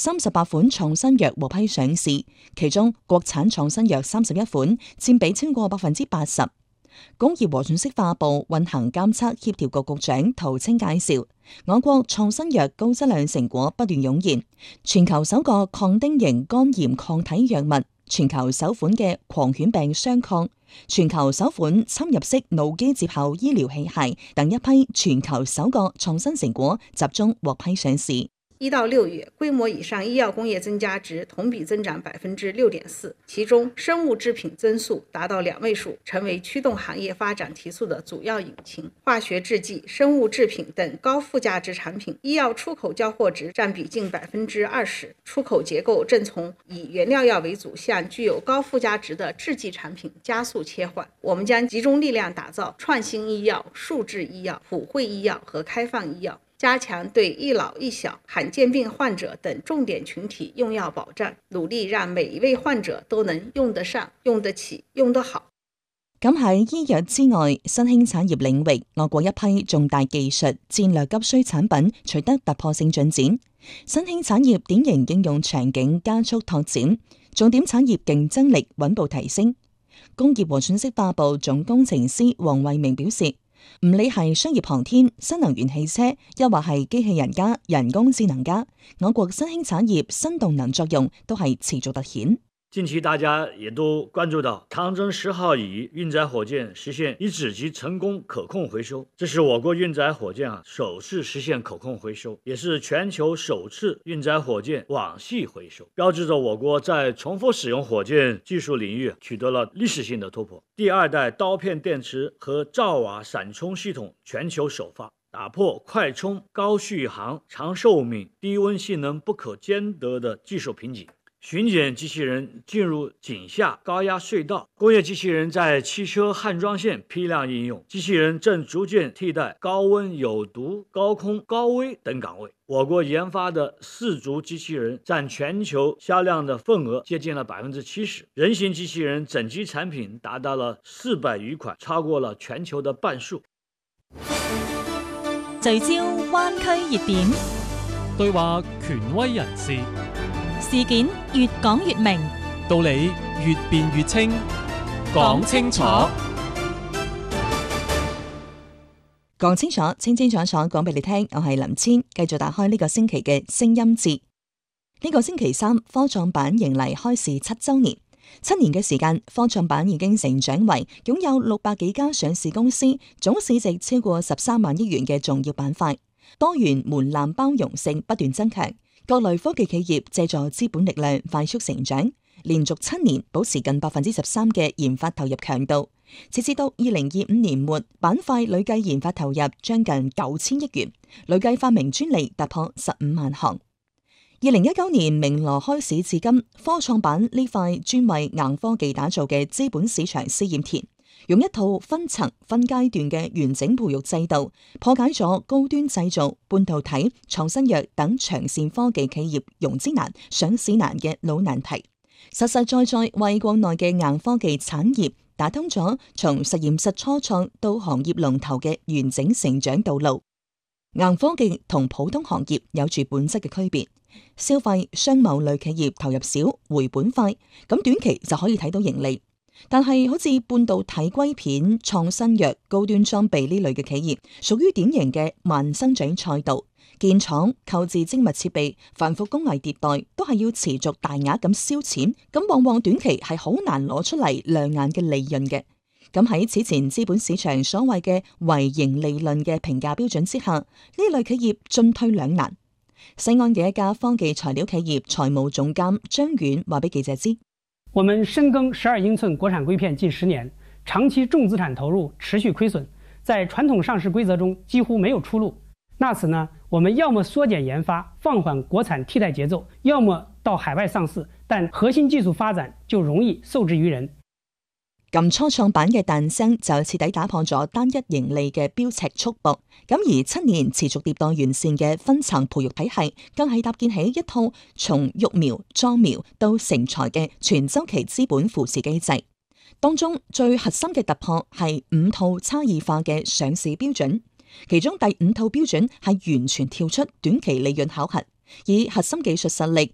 38款創新藥獲批上市，其中國產創新藥31款，佔比超過80%。工業和信息化部運行監測協調局局長涂清介紹，我國創新藥高質量成果不斷湧現，全球首個抗丁型肝炎抗體藥物，全球首款嘅狂犬病雙抗，全球首款侵入式腦機接口醫療器械等一批全球首個創新成果集中獲批上市。 1到6月，規模以上醫藥工業增加值同比增長6.4%，其中生物製品增速達到2位數，成為驅動行業發展提速的主要引擎。化學製劑、生物製品等高附加值產品，醫藥出口交貨值佔比近20%，出口結構正從以原料藥為主向具有高附加值的製劑產品加速切換。我們將集中力量打造創新醫藥、數字醫藥、普惠醫藥和開放醫藥，加強對一老一小、罕見病患者等重點群體用藥保障，努力讓每一位患者都能用得上、用得起、用得好。 咁喺醫藥之外，新興產業領域，我國一批重大技術戰略急需產品取得突破性進展，新興產業典型應用場景加速拓展，重點產業競爭力穩步提升。工業和信息化部總工程師黃惠明表示，唔理係商業航天、新能源汽車，又或係機器人加人工智能加，我國新興產業新動能作用都係持續凸顯。 近期大家也都關注到長征10號乙運載火箭實現一指級成功可控回收，這是我國運載火箭首次實現可控回收，也是全球首次運載火箭網繫回收，標誌着我國在重複使用火箭技術領域取得了歷史性的突破。第二代刀片電池和兆瓦閃充系統全球首發，打破快充、高續航、長壽命、低溫性能不可兼得的技術瓶頸。巡檢機器人進入井下高壓隧道，工業機器人在汽車焊裝線批量應用，機器人正逐漸替代高溫、有毒、高空、高危等崗位。我國研發的四足機器人佔全球銷量的份額接近了70%，人形機器人整機產品達到了400餘款，超過了全球的半數。 聚焦灣區熱點， 對話權威人士， 事件越講越明， 道理越辯越清，講清楚， 講清楚，清清楚楚講俾你聽。我係林千，繼續打開呢個星期嘅聲音節。呢個星期三，科創板迎嚟開市7週年，7年嘅時間，科創板已經成長為擁有600幾家上市公司，總市值超過13萬億元嘅重要板塊，多元門檻包容性不斷增強。各類科技企業借助資本力量快速成長，連續7年保持近13%嘅研發投入強度。截至到2025年末，板塊累計研發投入將近9000億元，累計發明專利突破15萬項。2019年鳴鑼開市至今，科創板呢塊專為硬科技打造嘅資本市場試驗田，用一套分層分階段嘅完整培育制度，破解咗高端製造、半導體、創新藥等長線科技企業融資難、上市難嘅老難題，實實在在為國內嘅硬科技產業打通咗從實驗室初創到行業龍頭嘅完整成長道路。硬科技同普通行業有住本質嘅區別，消費商貿類企業投入少、回本快，咁短期就可以睇到盈利。但係好似半導體硅片、創新藥、高端裝備呢類嘅企業，屬於典型嘅慢生長賽道，建廠、購置精密設備、繁複工藝迭代，都係要持續大額咁燒錢，咁往往短期係好難攞出嚟亮眼嘅利潤嘅。咁喺此前資本市場所謂嘅唯盈利論嘅評價標準之下，呢類企業進退兩難。西安嘅一家科技材料企業財務總監張遠話俾記者知： 我們深耕12英寸國產硅片近10年，長期重資產投入，持續虧損，在傳統上市規則中幾乎沒有出路。那此呢，我們要麼縮減研發，放緩國產替代節奏，要麼到海外上市，但核心技術發展就容易受制於人。 咁初創板嘅誕生就徹底打破咗單一盈利嘅標尺束縛，咁而7年持續迭代完善嘅分層培育體系，更係搭建起一套從育苗、樁苗到成材嘅全周期資本扶持機制。當中最核心嘅突破係5套差異化嘅上市標準，其中第5套標準係完全跳出短期利潤考核，以核心技術實力